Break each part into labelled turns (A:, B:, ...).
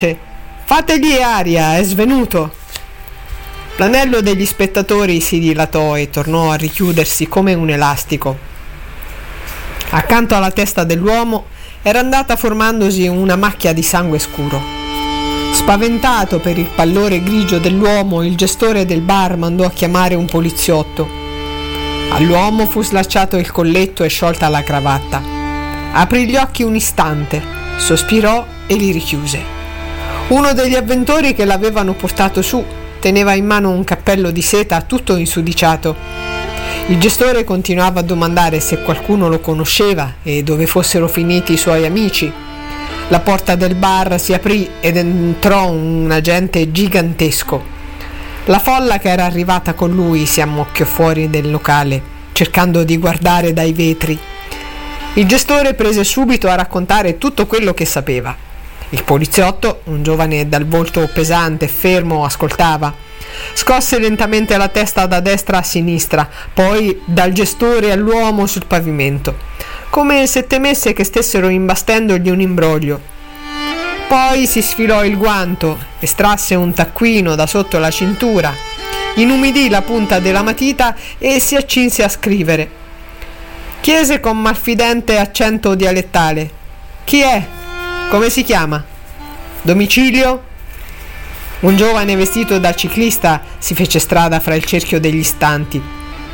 A: Fategli aria, è svenuto. L'anello degli spettatori si dilatò e tornò a richiudersi come un elastico. Accanto alla testa dell'uomo era andata formandosi una macchia di sangue scuro. Spaventato per il pallore grigio dell'uomo, il gestore del bar mandò a chiamare un poliziotto. All'uomo fu slacciato il colletto e sciolta la cravatta. Aprì gli occhi un istante, sospirò e li richiuse. Uno degli avventori che l'avevano portato su teneva in mano un cappello di seta tutto insudiciato. Il gestore continuava a domandare se qualcuno lo conosceva e dove fossero finiti i suoi amici. La porta del bar si aprì ed entrò un agente gigantesco. La folla che era arrivata con lui si ammucchiò fuori del locale, cercando di guardare dai vetri. Il gestore prese subito a raccontare tutto quello che sapeva. Il poliziotto, un giovane dal volto pesante e fermo, ascoltava. Scosse lentamente la testa da destra a sinistra, poi dal gestore all'uomo sul pavimento, come se temesse che stessero imbastendogli un imbroglio. Poi si sfilò il guanto, estrasse un taccuino da sotto la cintura, inumidì la punta della matita e si accinse a scrivere. Chiese con malfidente accento dialettale: «Chi è? Come si chiama? Domicilio?» Un giovane vestito da ciclista si fece strada fra il cerchio degli stanti.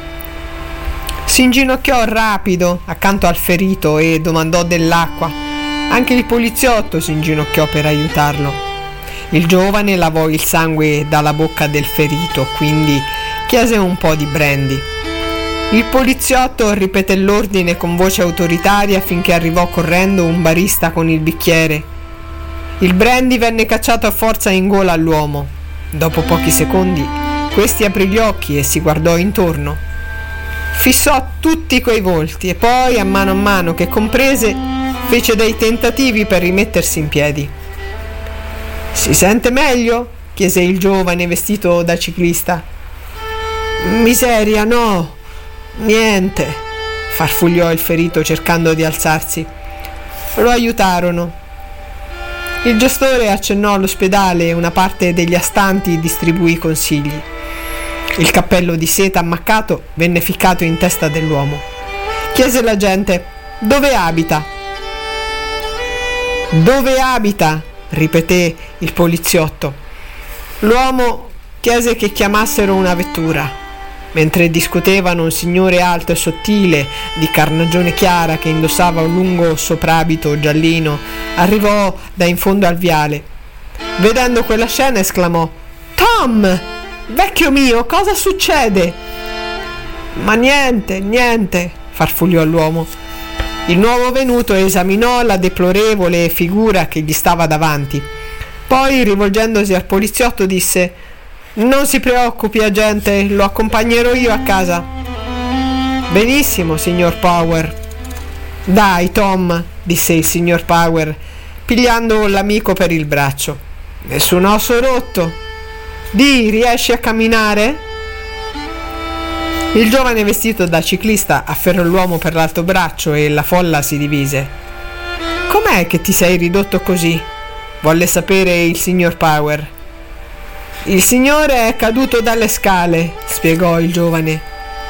A: Si inginocchiò rapido accanto al ferito e domandò dell'acqua. Anche il poliziotto si inginocchiò per aiutarlo. Il giovane lavò il sangue dalla bocca del ferito, quindi chiese un po' di brandy. Il poliziotto ripeté l'ordine con voce autoritaria finché arrivò correndo un barista con il bicchiere. Il brandy venne cacciato a forza in gola all'uomo. Dopo pochi secondi, questi aprì gli occhi e si guardò intorno. Fissò tutti quei volti e poi, a mano che comprese, fece dei tentativi per rimettersi in piedi. «Si sente meglio?» chiese il giovane vestito da ciclista. «Miseria, no! Niente!» farfugliò il ferito cercando di alzarsi. Lo aiutarono. Il gestore accennò all'ospedale e una parte degli astanti distribuì consigli. Il cappello di seta ammaccato venne ficcato in testa dell'uomo. Chiese l'agente: «Dove abita?» «Dove abita?» ripeté il poliziotto. L'uomo chiese che chiamassero una vettura. Mentre discutevano, un signore alto e sottile, di carnagione chiara, che indossava un lungo soprabito giallino, arrivò da in fondo al viale. Vedendo quella scena esclamò: «Tom! Vecchio mio, cosa succede?» «Ma niente», farfugliò l'uomo. Il nuovo venuto esaminò la deplorevole figura che gli stava davanti. Poi, rivolgendosi al poliziotto, disse: «Non si preoccupi, agente, lo accompagnerò io a casa». «Benissimo, signor Power». «Dai, Tom», disse il signor Power, pigliando l'amico per il braccio. «Nessun osso rotto. Di, riesci a camminare?» Il giovane vestito da ciclista afferrò l'uomo per l'alto braccio e la folla si divise. «Com'è che ti sei ridotto così?» volle sapere il signor Power. «Il signore è caduto dalle scale», spiegò il giovane.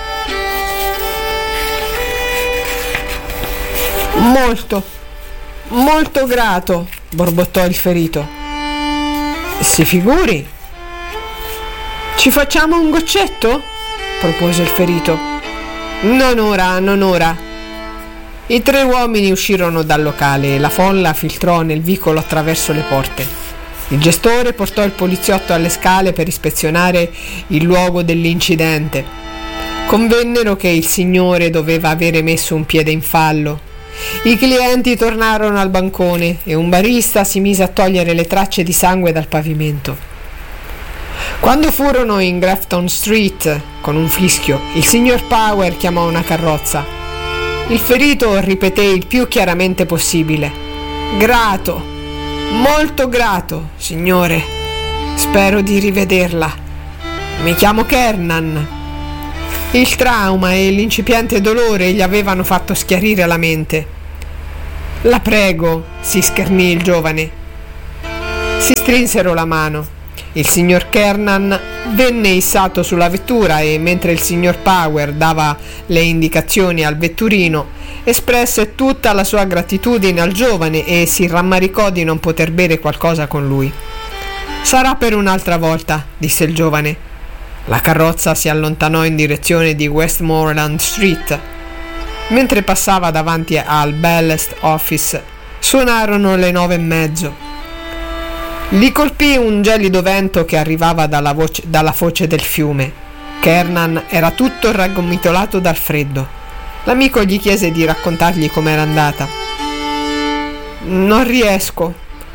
A: Molto grato», borbottò il ferito. «Si figuri». «Ci facciamo un goccetto?» propose il ferito. Non ora». I tre uomini uscirono dal locale e la folla filtrò nel vicolo attraverso le porte. Il gestore portò il poliziotto alle scale per ispezionare il luogo dell'incidente. Convennero che il signore doveva avere messo un piede in fallo. I clienti tornarono al bancone e un barista si mise a togliere le tracce di sangue dal pavimento. Quando furono in Grafton Street, con un fischio, il signor Power chiamò una carrozza. Il ferito ripeté il più chiaramente possibile: «Grato! Molto grato, signore. Spero di rivederla. Mi chiamo Kernan». Il trauma e l'incipiente dolore gli avevano fatto schiarire la mente. «La prego», si schernì il giovane. Si strinsero la mano. Il signor Kernan venne issato sulla vettura e, mentre il signor Power dava le indicazioni al vetturino, espresse tutta la sua gratitudine al giovane e si rammaricò di non poter bere qualcosa con lui. «Sarà per un'altra volta», disse il giovane. La carrozza si allontanò in direzione di Westmoreland Street. Mentre passava davanti al Ballast Office, suonarono le 9:30. Li colpì un gelido vento che arrivava dalla foce del fiume. Kernan era tutto raggomitolato dal freddo. L'amico gli chiese di raccontargli com'era andata. Non riesco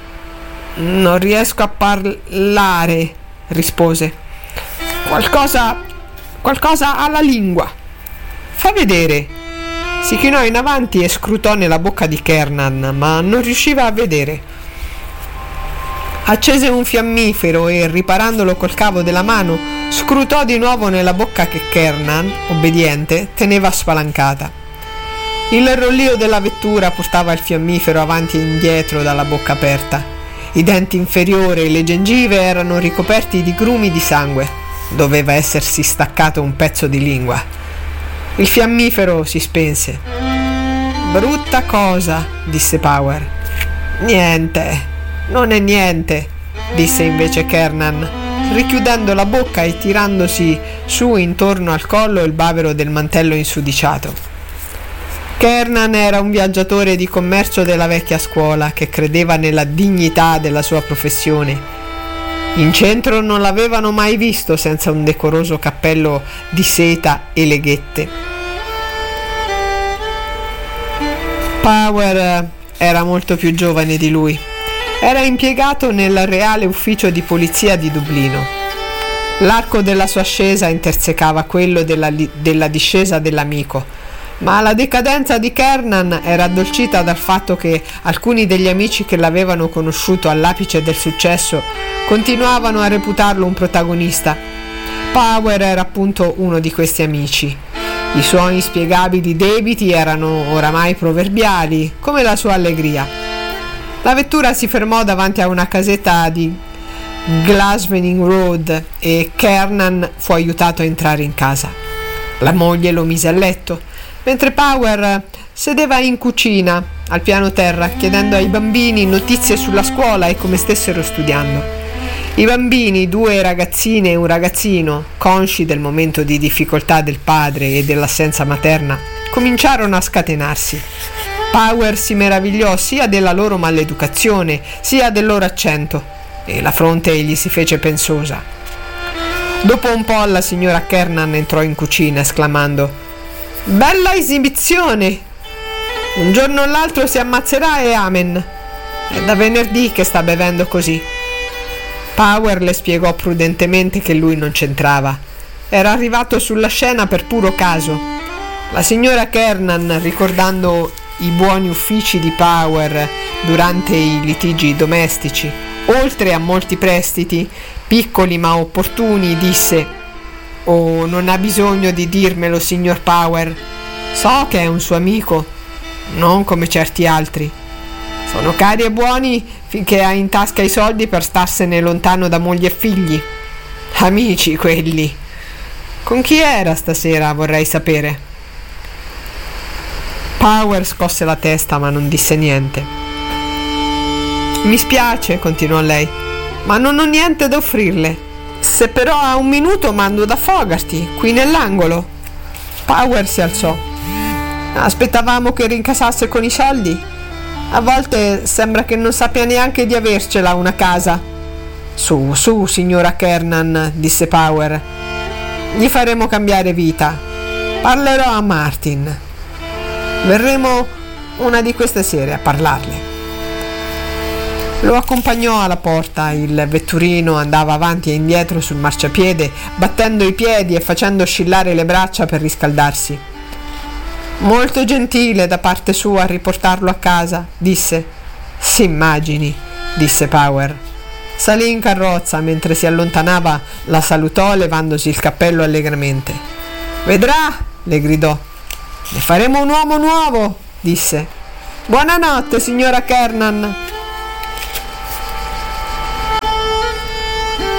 A: a parlare», rispose. Qualcosa alla lingua. «Fa vedere». Si chinò in avanti e scrutò nella bocca di Kernan, ma non riusciva a vedere. Accese un fiammifero e, riparandolo col cavo della mano, scrutò di nuovo nella bocca che Kernan, obbediente, teneva spalancata. Il rollio della vettura portava il fiammifero avanti e indietro dalla bocca aperta. I denti inferiori e le gengive erano ricoperti di grumi di sangue. Doveva essersi staccato un pezzo di lingua. Il fiammifero si spense. «Brutta cosa», disse Power. «Niente. Non è niente», disse invece Kernan, richiudendo la bocca e tirandosi su intorno al collo il bavero del mantello insudiciato. Kernan era un viaggiatore di commercio della vecchia scuola che credeva nella dignità della sua professione. In centro non l'avevano mai visto senza un decoroso cappello di seta e leghette. Power era molto più giovane di lui. Era impiegato nel Reale Ufficio di Polizia di Dublino. L'arco della sua ascesa intersecava quello della discesa dell'amico, ma la decadenza di Kernan era addolcita dal fatto che alcuni degli amici che l'avevano conosciuto all'apice del successo continuavano a reputarlo un protagonista. Power era appunto uno di questi amici. I suoi inspiegabili debiti erano oramai proverbiali, come la sua allegria. La vettura si fermò davanti a una casetta di Glasvening Road e Kernan fu aiutato a entrare in casa. La moglie lo mise a letto, mentre Power sedeva in cucina, al piano terra, chiedendo ai bambini notizie sulla scuola e come stessero studiando. I bambini, 2 ragazzine e un ragazzino, consci del momento di difficoltà del padre e dell'assenza materna, cominciarono a scatenarsi. Power si meravigliò sia della loro maleducazione sia del loro accento e la fronte gli si fece pensosa. Dopo un po' la signora Kernan entrò in cucina esclamando: «Bella esibizione! Un giorno o l'altro si ammazzerà e amen. È da venerdì che sta bevendo così». Power le spiegò prudentemente che lui non c'entrava. Era arrivato sulla scena per puro caso. La signora Kernan, ricordando i buoni uffici di Power durante i litigi domestici, oltre a molti prestiti, piccoli ma opportuni, disse: «Oh, non ha bisogno di dirmelo, signor Power. So che è un suo amico, non come certi altri. Sono cari e buoni finché ha in tasca i soldi per starsene lontano da moglie e figli. Amici quelli. Con chi era stasera, vorrei sapere?» Power scosse la testa ma non disse niente. «Mi spiace», continuò lei, «ma non ho niente da offrirle. Se però ha un minuto mando da Fogarty, qui nell'angolo». Power si alzò. «Aspettavamo che rincasasse con i soldi? A volte sembra che non sappia neanche di avercela una casa». «Su, su, signora Kernan», disse Power. «Gli faremo cambiare vita. Parlerò a Martin. Verremo una di queste sere a parlarle». Lo accompagnò alla porta. Il vetturino andava avanti e indietro sul marciapiede, battendo i piedi e facendo oscillare le braccia per riscaldarsi. «Molto gentile da parte sua riportarlo a casa», disse. «Si immagini», disse Power. Salì in carrozza. Mentre si allontanava la salutò levandosi il cappello allegramente. «Vedrà», le gridò. «Ne faremo un uomo nuovo», disse. «Buonanotte, signora Kernan».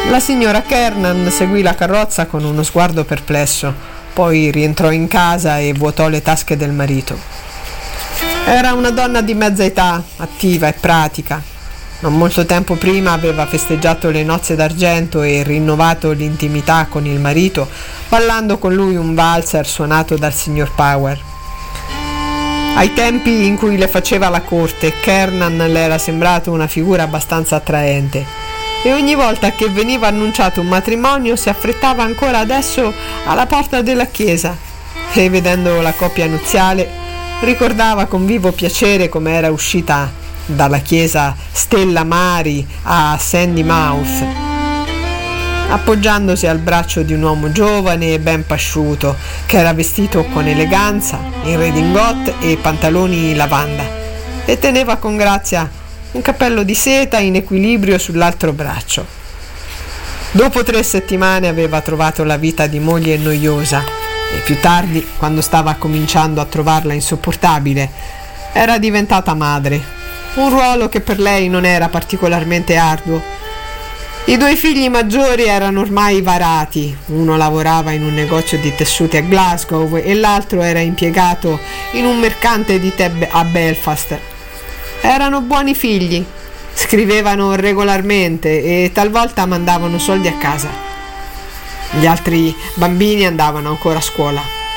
A: La signora Kernan seguì la carrozza con uno sguardo perplesso, poi rientrò in casa e vuotò le tasche del marito. Era una donna di mezza età, attiva e pratica. Non molto tempo prima aveva festeggiato le nozze d'argento e rinnovato l'intimità con il marito, ballando con lui un valzer suonato dal signor Power. Ai tempi in cui le faceva la corte, Kernan le era sembrato una figura abbastanza attraente e ogni volta che veniva annunciato un matrimonio si affrettava ancora adesso alla porta della chiesa e, vedendo la coppia nuziale, ricordava con vivo piacere come era uscita dalla chiesa Stella Mari a Sandy Mouth, appoggiandosi al braccio di un uomo giovane e ben pasciuto che era vestito con eleganza in redingote e pantaloni lavanda e teneva con grazia un cappello di seta in equilibrio sull'altro braccio. Dopo 3 settimane aveva trovato la vita di moglie noiosa e più tardi, quando stava cominciando a trovarla insopportabile, era diventata madre, un ruolo che per lei non era particolarmente arduo. I 2 figli maggiori erano ormai varati, uno lavorava in un negozio di tessuti a Glasgow e l'altro era impiegato in un mercante di tè a Belfast. Erano buoni figli, scrivevano regolarmente e talvolta mandavano soldi a casa. Gli altri bambini andavano ancora a scuola.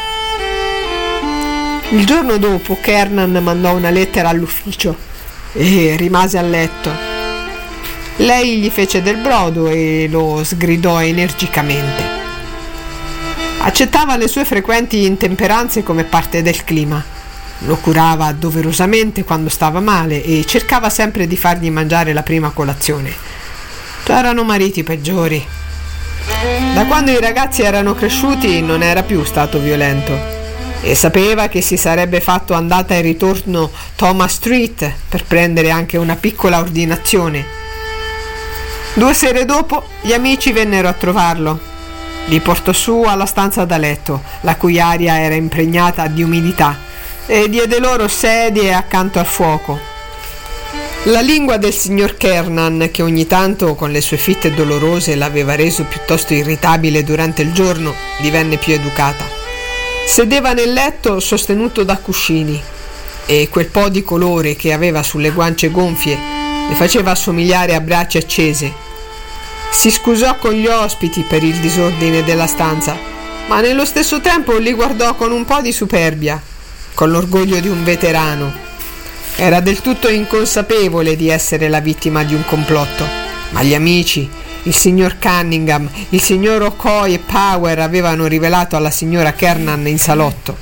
A: Il giorno dopo Kernan mandò una lettera all'ufficio e rimase a letto. Lei gli fece del brodo e lo sgridò energicamente. Accettava le sue frequenti intemperanze come parte del clima. Lo curava doverosamente quando stava male e cercava sempre di fargli mangiare la prima colazione. C'erano mariti peggiori. Da quando i ragazzi erano cresciuti non era più stato violento e sapeva che si sarebbe fatto andata e ritorno Thomas Street per prendere anche una piccola ordinazione. 2 sere dopo gli amici vennero a trovarlo. Li portò su alla stanza da letto, la cui aria era impregnata di umidità, e diede loro sedie accanto al fuoco. La lingua del signor Kernan, che ogni tanto con le sue fitte dolorose l'aveva reso piuttosto irritabile durante il giorno, divenne più educata. Sedeva nel letto sostenuto da cuscini e quel po' di colore che aveva sulle guance gonfie le faceva assomigliare a braccia accese. Si scusò con gli ospiti per il disordine della stanza, ma nello stesso tempo li guardò con un po' di superbia, con l'orgoglio di un veterano. Era del tutto inconsapevole di essere la vittima di un complotto, ma gli amici, il signor Cunningham, il signor O'Coy e Power avevano rivelato alla signora Kernan in salotto.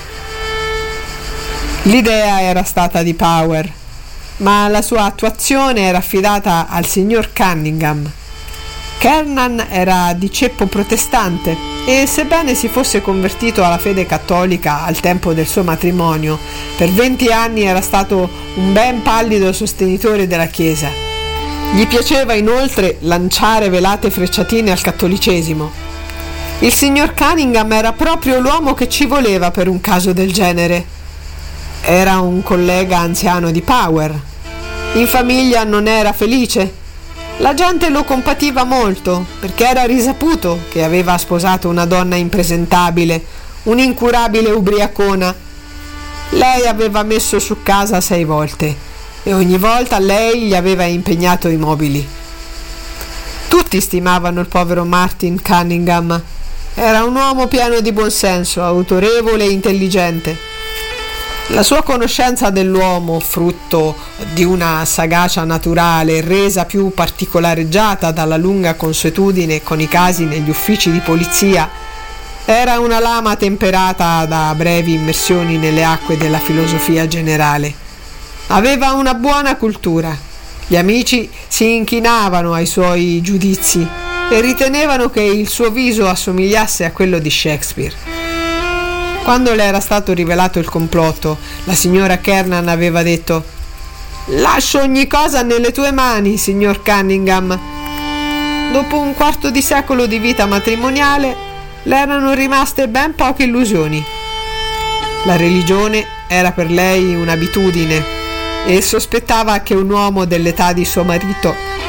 A: L'idea era stata di Power, ma la sua attuazione era affidata al signor Cunningham. Kernan era di ceppo protestante e, sebbene si fosse convertito alla fede cattolica al tempo del suo matrimonio, per 20 anni era stato un ben pallido sostenitore della Chiesa. Gli piaceva inoltre lanciare velate frecciatine al cattolicesimo. Il signor Cunningham era proprio l'uomo che ci voleva per un caso del genere. Era un collega anziano di Power. In famiglia non era felice. La gente lo compativa molto perché era risaputo che aveva sposato una donna impresentabile, un'incurabile ubriacona. Lei aveva messo su casa 6 volte e ogni volta lei gli aveva impegnato i mobili. Tutti stimavano il povero Martin Cunningham. Era un uomo pieno di buonsenso, autorevole e intelligente. La sua conoscenza dell'uomo, frutto di una sagacia naturale resa più particolareggiata dalla lunga consuetudine con i casi negli uffici di polizia, era una lama temperata da brevi immersioni nelle acque della filosofia generale. Aveva una buona cultura. Gli amici si inchinavano ai suoi giudizi e ritenevano che il suo viso assomigliasse a quello di Shakespeare. Quando le era stato rivelato il complotto, la signora Kernan aveva detto: «Lascio ogni cosa nelle tue mani, signor Cunningham». Dopo un quarto di secolo di vita matrimoniale, le erano rimaste ben poche illusioni. La religione era per lei un'abitudine e sospettava che un uomo dell'età di suo marito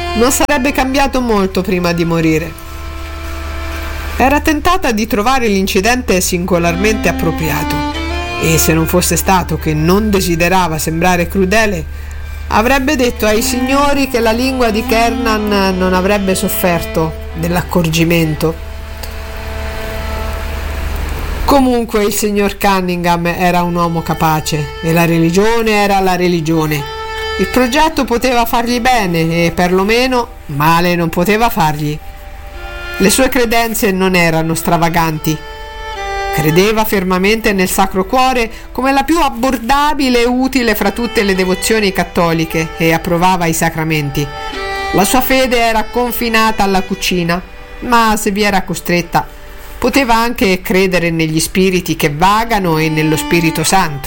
A: non sarebbe cambiato molto prima di morire. Era tentata di trovare l'incidente singolarmente appropriato e se non fosse stato che non desiderava sembrare crudele, avrebbe detto ai signori che la lingua di Kernan non avrebbe sofferto dell'accorgimento. Comunque il signor Cunningham era un uomo capace e la religione era la religione. Il progetto poteva fargli bene e perlomeno male non poteva fargli. Le sue credenze non erano stravaganti. Credeva fermamente nel Sacro Cuore come la più abbordabile e utile fra tutte le devozioni cattoliche e approvava i sacramenti. La sua fede era confinata alla cucina, ma se vi era costretta, poteva anche credere negli spiriti che vagano e nello Spirito Santo.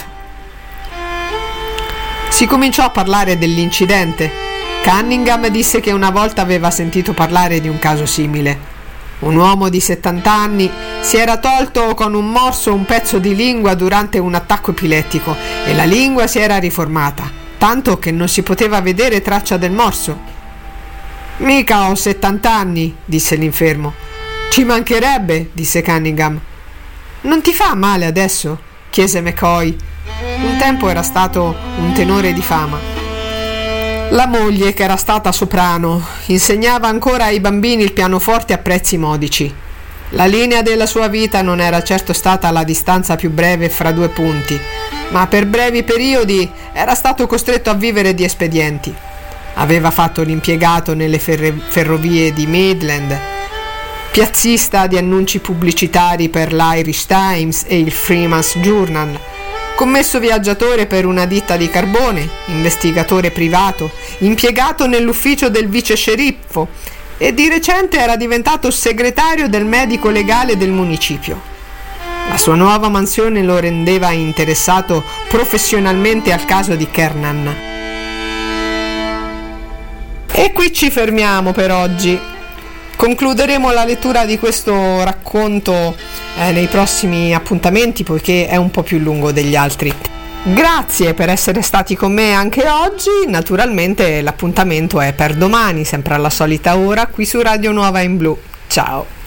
A: Si cominciò a parlare dell'incidente. Cunningham disse che una volta aveva sentito parlare di un caso simile. Un uomo di 70 anni si era tolto con un morso un pezzo di lingua durante un attacco epilettico e la lingua si era riformata, tanto che non si poteva vedere traccia del morso. «Mica ho 70 anni», disse l'infermo. «Ci mancherebbe», disse Cunningham. «Non ti fa male adesso?» chiese McCoy. Un tempo era stato un tenore di fama. La moglie, che era stata soprano, insegnava ancora ai bambini il pianoforte a prezzi modici. La linea della sua vita non era certo stata la distanza più breve fra due punti, ma per brevi periodi era stato costretto a vivere di espedienti. Aveva fatto l'impiegato nelle ferrovie di Midland, piazzista di annunci pubblicitari per l'Irish Times e il Freeman's Journal, commesso viaggiatore per una ditta di carbone, investigatore privato, impiegato nell'ufficio del vice sceriffo e di recente era diventato segretario del medico legale del municipio. La sua nuova mansione lo rendeva interessato professionalmente al caso di Kernan. E qui ci fermiamo per oggi. Concluderemo la lettura di questo racconto nei prossimi appuntamenti, poiché è un po' più lungo degli altri. Grazie per essere stati con me anche oggi. Naturalmente l'appuntamento è per domani, sempre alla solita ora, qui su Radio Nuova in Blu. Ciao!